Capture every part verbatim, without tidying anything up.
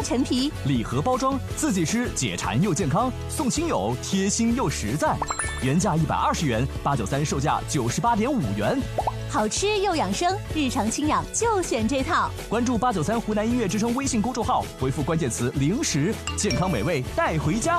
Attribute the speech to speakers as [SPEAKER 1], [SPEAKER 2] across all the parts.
[SPEAKER 1] 陈皮，
[SPEAKER 2] 礼盒包装，自己吃解馋又健康，送亲友贴心又实在。原价一百二十元，八九三售价九十八点五元。
[SPEAKER 1] 好吃又养生，日常清养就选这套。
[SPEAKER 2] 关注八九三湖南音乐之声微信公众号，回复关键词零食，健康美味带回家。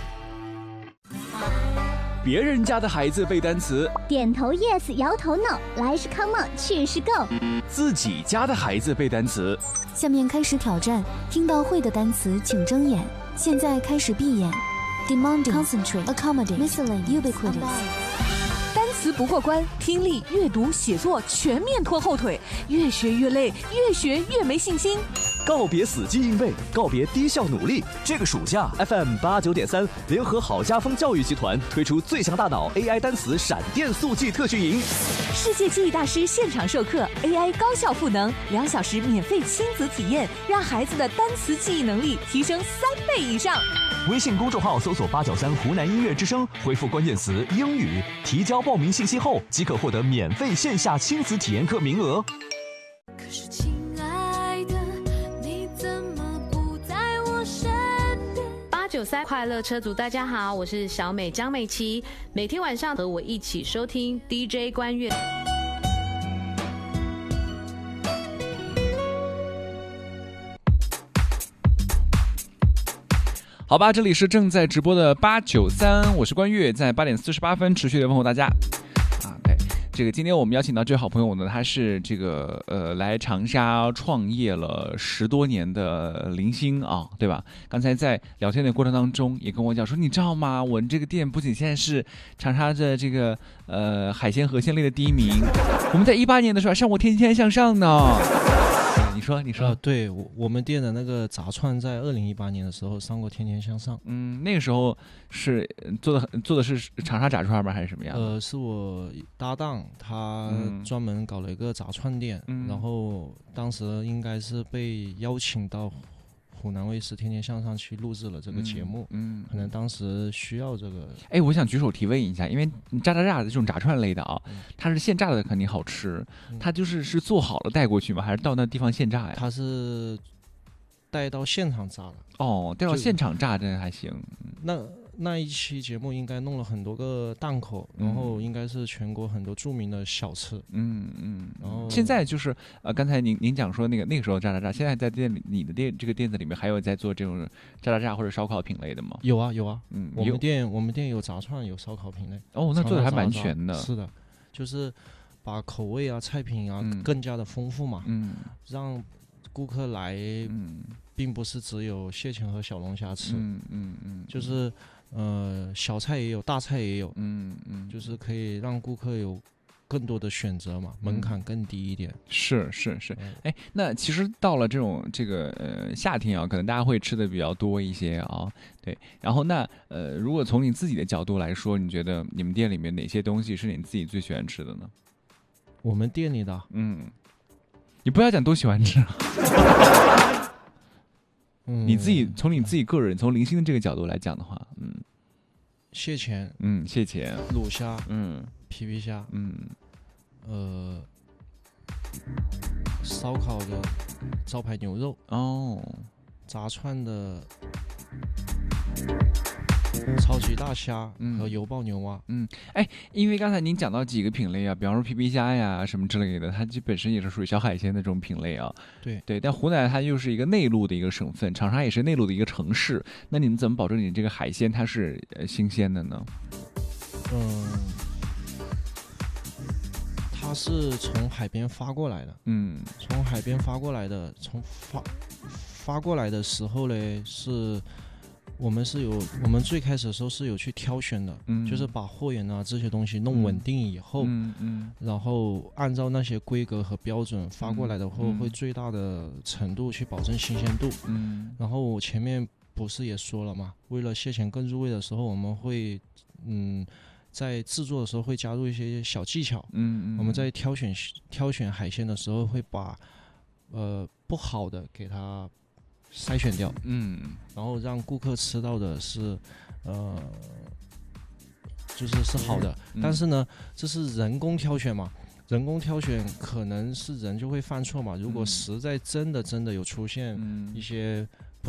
[SPEAKER 3] 别人家的孩子背单词，
[SPEAKER 4] 点头 yes， 摇头 no， 来是 come on， 去是 go。
[SPEAKER 3] 自己家的孩子背单词。
[SPEAKER 5] 下面开始挑战，听到会的单词请睁眼，现在开始闭眼。Demanding, concentrate, accommodate, miscellaneous, ubiquitous。
[SPEAKER 1] 单词不过关，听力、阅读、写作全面拖后腿，越学越累，越学越没信心。
[SPEAKER 2] 告别死记硬背，告别低效努力。这个暑假 ，F M 八九点三联合好家风教育集团推出最强大脑 A I 单词闪电速记特训营，
[SPEAKER 1] 世界记忆大师现场授课 ，A I 高效赋能，两小时免费亲子体验，让孩子的单词记忆能力提升三倍以上。
[SPEAKER 2] 微信公众号搜索八九三湖南音乐之声，回复关键词英语，提交报名信息后即可获得免费线下亲子体验课名额。
[SPEAKER 6] 可是亲爱的，你怎么不在我身边？八九三快乐车主，大家好，我是小美张美琪，每天晚上和我一起收听 D J 关悦。
[SPEAKER 3] 好吧，这里是正在直播的八九三，我是关悦，在八点四十八分持续的问候大家。啊，对，这个今天我们邀请到这位好朋友呢，他是这个呃来长沙创业了十多年的林星啊，对吧？刚才在聊天的过程当中也跟我讲说，你知道吗？我这个店不仅现在是长沙的这个呃海鲜河鲜类的第一名，我们在一八年的时候还上过天天向上呢。你说，你说，
[SPEAKER 7] 呃、对，我我们店的那个炸串在二零一八年的时候上过天天向上。
[SPEAKER 3] 嗯，那个时候是做的做的是长沙炸串吗？还是什么样？
[SPEAKER 7] 呃，是我搭档，他专门搞了一个炸串店，嗯、然后当时应该是被邀请到湖南卫视《天天向上》去录制了这个节目，嗯，嗯可能当时需要这个。
[SPEAKER 3] 哎，我想举手提问一下，因为炸炸炸的这种炸串类的啊，嗯、它是现炸的肯定好吃，嗯、它就是是做好了带过去吗？还是到那地方现炸呀？
[SPEAKER 7] 它是带到现场炸的。
[SPEAKER 3] 哦，带到现场炸这还行。
[SPEAKER 7] 那那一期节目应该弄了很多个档口，嗯、然后应该是全国很多著名的小吃。
[SPEAKER 3] 嗯嗯。然后现在就是呃，刚才您您讲说那个那个时候炸炸炸，现在在店里你的店这个店子里面还有在做这种炸炸炸或者烧烤品类的吗？
[SPEAKER 7] 有啊有啊，
[SPEAKER 3] 嗯，
[SPEAKER 7] 我们店我们店有炸串有烧烤品类。
[SPEAKER 3] 哦，那做的还蛮全的。
[SPEAKER 7] 是的，就是把口味啊菜品啊、嗯、更加的丰富嘛，嗯，让顾客来，嗯，并不是只有蟹钳和小龙虾吃，嗯嗯嗯，就是呃小菜也有，大菜也有，嗯嗯，就是可以让顾客有更多的选择嘛，门槛更低一点。嗯、
[SPEAKER 3] 是是是，哎，那其实到了这种这个呃夏天啊，可能大家会吃的比较多一些啊，对。然后那呃，如果从你自己的角度来说，你觉得你们店里面哪些东西是你自己最喜欢吃的呢？
[SPEAKER 7] 我们店里的，
[SPEAKER 3] 嗯。你不要讲多喜欢吃，嗯、你自己从你自己个人从林星的这个角度来讲的话，嗯，
[SPEAKER 7] 蟹钳，
[SPEAKER 3] 嗯，蟹钳，
[SPEAKER 7] 卤虾，
[SPEAKER 3] 嗯，
[SPEAKER 7] 皮皮虾，
[SPEAKER 3] 嗯，
[SPEAKER 7] 呃，烧烤的招牌牛肉，
[SPEAKER 3] 哦，
[SPEAKER 7] 炸串的超级大虾和油爆牛蛙。
[SPEAKER 3] 嗯，哎、嗯，因为刚才您讲到几个品类啊，比方说皮皮虾呀什么之类的，它基本身也是属于小海鲜的这种品类啊。
[SPEAKER 7] 对
[SPEAKER 3] 对，但湖南它又是一个内陆的一个省份，长沙也是内陆的一个城市，那你们怎么保证你这个海鲜它是呃新鲜的呢？
[SPEAKER 7] 嗯，它是从海边发过来的。嗯，从海边发过来的，从发发过来的时候嘞是。我们是有，我们最开始的时候是有去挑选的，嗯、就是把货源啊这些东西弄稳定以后，嗯嗯、然后按照那些规格和标准发过来的货，嗯、会最大的程度去保证新鲜度。嗯、然后我前面不是也说了嘛，为了蟹钳更入味的时候，我们会，嗯，在制作的时候会加入一些小技巧。嗯嗯、我们在挑选挑选海鲜的时候，会把呃不好的给它筛选掉，嗯，然后让顾客吃到的是，呃，就是是好的，嗯、但是呢，这是人工挑选嘛，人工挑选可能是人就会犯错嘛。如果实在真的真的有出现一些、嗯、